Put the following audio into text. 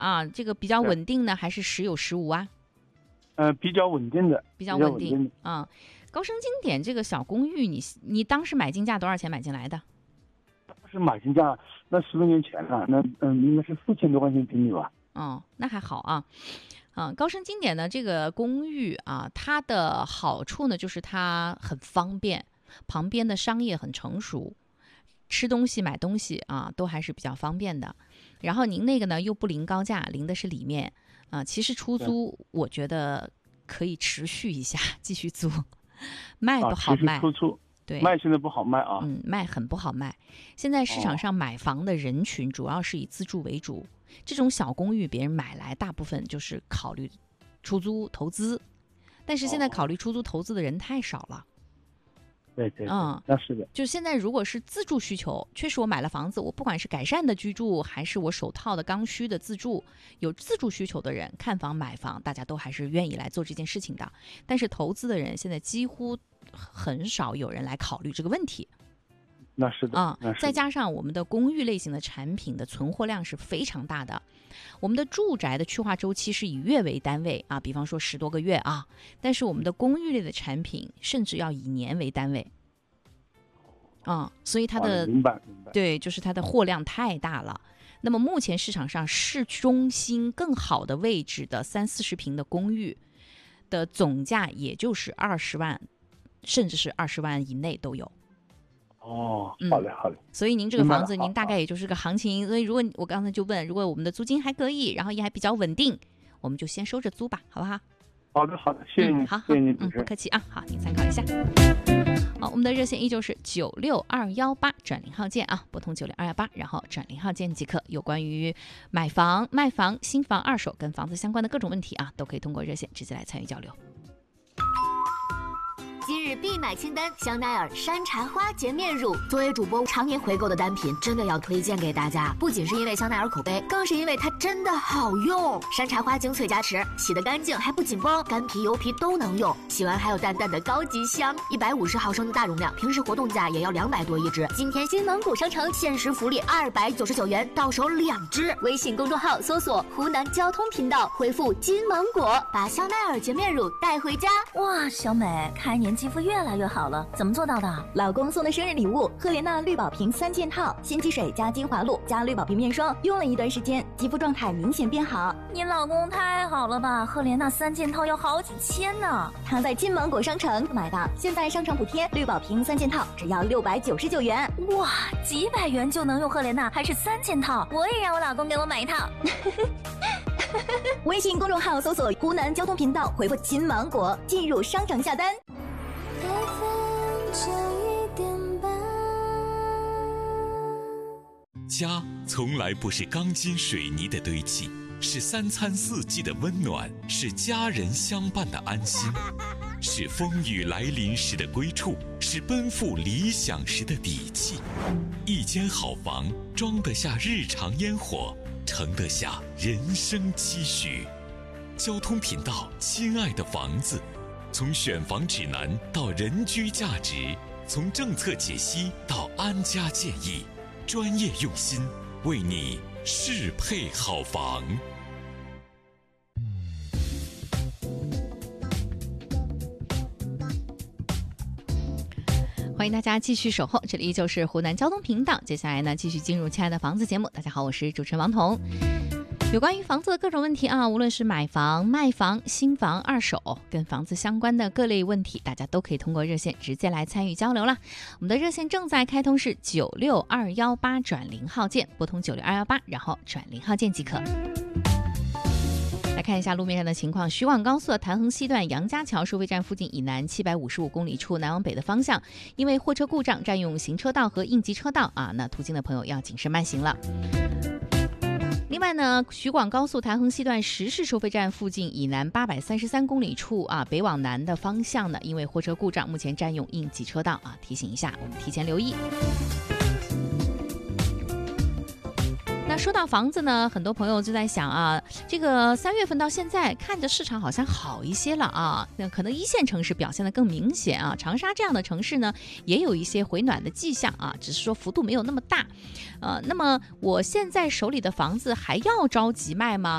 啊，这个比较稳定呢，还是时有时无啊？ 比较稳定的， 比较稳定啊。高升经典这个小公寓，你当时买进价多少钱买进来的？ 是买进价那10多年前了，那应该是4000多块钱平米吧。 哦，那还好啊。高升经典的这个公寓啊，它的好处呢就是它很方便，旁边的商业很成熟，吃东西买东西啊都还是比较方便的。然后您那个呢又不临高价，临的是里面啊。其实出租我觉得可以持续一下，继续租，卖不好卖。 出租对， 卖现在不好卖啊。 卖很不好卖。现在市场上买房的人群主要是以自住为主，这种小公寓别人买来大部分就是考虑出租投资，但是现在考虑出租投资的人太少了。 对，那是的。 就现在如果是自住需求，确实我买了房子，我不管是改善的居住还是我首套的刚需的自住，有自住需求的人看房买房，大家都还是愿意来做这件事情的。但是投资的人现在几乎很少有人来考虑这个问题。 那是的再加上我们的公寓类型的产品的存货量是非常大的，我们的住宅的去化周期是以月为单位啊，比方说10多个月啊，但是我们的公寓类的产品甚至要以年为单位所以它的明白对，就是它的货量太大了。那么目前市场上市中心更好的位置的30-40平的公寓的总价也就是20万，甚至是20万以内都有。 好嘞。 所以您这个房子您大概也就是个行情，所以如果我刚才就问，如果我们的租金还可以，然后也还比较稳定，我们就先收着租吧，好不好？ 好的，谢谢你， 好， 谢谢你， 不客气啊，好，您参考一下。好，我们的热线依旧是96218转0号键啊，拨通96218，然后转0号键即可。有关于买房、卖房、新房、二手跟房子相关的各种问题啊，都可以通过热线直接来参与交流。 今日必买清单：香奈儿山茶花洁面乳。作为主播常年回购的单品，真的要推荐给大家。不仅是因为香奈儿口碑，更是因为它真的好用。山茶花精粹加持，洗得干净还不紧绷，干皮油皮都能用。洗完还有淡淡的高级香。150毫升的大容量，平时活动价也要200多一支。今天新芒果商城限时福利299元，到手2支。微信公众号搜索湖南交通频道，回复金芒果，把香奈儿洁面乳带回家。 哇，小美，看年肌肤越来越好了，怎么做到的？ 老公送的生日礼物，赫莲娜绿宝瓶3件套，鲜肌水加精华露加绿宝瓶面霜，用了一段时间，肌肤状态明显变好。 你老公太好了吧，赫莲娜3件套要好几千呢。 他在金芒果商城买的，现在商场补贴，绿宝瓶3件套只要699元。 哇，几百元就能用赫莲娜，还是3件套，我也让我老公给我买一套。 微信公众号搜索湖南交通频道，回复金芒果进入商城下单。 家从来不是钢筋水泥的堆砌，是3餐4季的温暖，是家人相伴的安心，是风雨来临时的归处，是奔赴理想时的底气。一间好房，装得下日常烟火，盛得下人生期许。交通频道，亲爱的房子，从选房指南到人居价值，从政策解析到安家建议，专业用心，为你适配好房。 欢迎大家继续守候，这里依旧是湖南交通频道。接下来呢，继续进入亲爱的房子节目。大家好，我是主持人王彤。有关于房子的各种问题啊，无论是买房、卖房、新房、二手，跟房子相关的各类问题，大家都可以通过热线直接来参与交流了。我们的热线正在开通，是96218转0号键，拨通96218，然后转0号键即可。来看一下路面上的情况，徐广高速的潭衡西段杨家桥收费站附近以南755公里处南往北的方向，因为货车故障占用行车道和应急车道啊，那途经的朋友要谨慎慢行了。另外呢，徐广高速潭衡西段石市收费站附近以南833公里处啊，北往南的方向呢，因为货车故障，目前占用应急车道啊，提醒一下，我们提前留意。那说到房子呢，很多朋友就在想啊，这个3月份到现在，看着市场好像好一些了啊，那可能1线城市表现得更明显啊，长沙这样的城市呢，也有一些回暖的迹象啊，只是说幅度没有那么大。那么我现在手里的房子还要着急卖吗？